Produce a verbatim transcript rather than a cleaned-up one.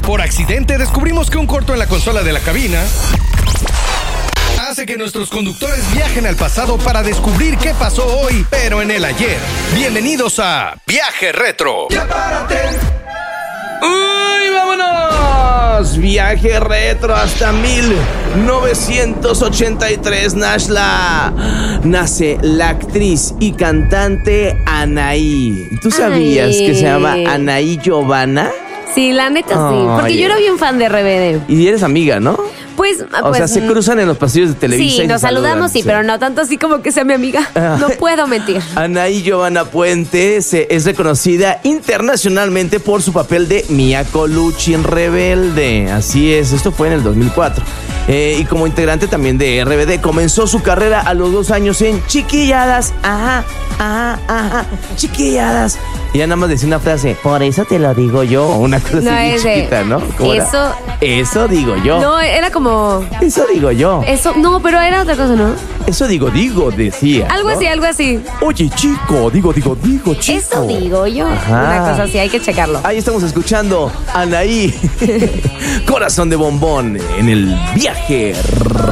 Por accidente descubrimos que un corto en la consola de la cabina hace que nuestros conductores viajen al pasado para descubrir qué pasó hoy, pero en el ayer. Bienvenidos a Viaje Retro. ¡Ya párate! ¡Uy, vámonos! Viaje retro hasta mil novecientos ochenta y tres, Nashla. Nace la actriz y cantante Anaí. ¿Tú sabías Ay. que se llama Anaí Giovanna? Sí, la neta sí. Ay. Porque yo era bien fan de R B D. Y eres amiga, ¿no? Pues, O pues, sea, se cruzan en los pasillos de Televisa. Sí, y nos se saludan, saludamos, sí, pero no tanto así como que sea mi amiga. No puedo mentir. Anaí Giovanna Puente se, es reconocida internacionalmente por su papel de Mia Colucci en Rebelde. Así es, esto fue en el dos mil cuatro. Eh, y como integrante también de R B D, comenzó su carrera a los dos años en Chiquilladas. Ajá, ajá, ajá, Chiquilladas. Y ya nada más decía una frase, por eso te lo digo yo. Una cosa No, así bien es de, chiquita, ¿no? ¿Cómo era? eso- Eso digo yo. No, era como... Eso digo yo. Eso, no, pero era otra cosa, ¿no? Eso digo, digo, decía. Algo ¿no? así, algo así. Oye, chico, digo, digo, digo, chico. Eso digo yo. Ajá. Una cosa así, hay que checarlo. Ahí estamos escuchando a Anaí, Corazón de Bombón, en el Viaje